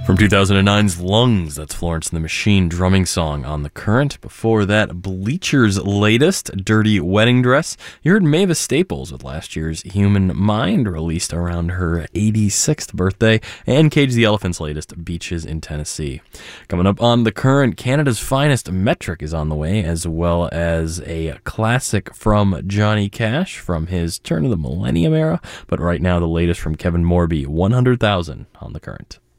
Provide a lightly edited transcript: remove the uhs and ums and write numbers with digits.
From 2009's Lungs, that's Florence and the Machine drumming song on The Current. Before that, Bleacher's latest, Dirty Wedding Dress. You heard Mavis Staples with last year's Human Mind, released around her 86th birthday, and Cage the Elephant's latest, Beaches in Tennessee. Coming up on The Current, Canada's finest Metric is on the way, as well as a classic from Johnny Cash from his turn of the millennium era. But right now, the latest from Kevin Morby, 100,000 on The Current.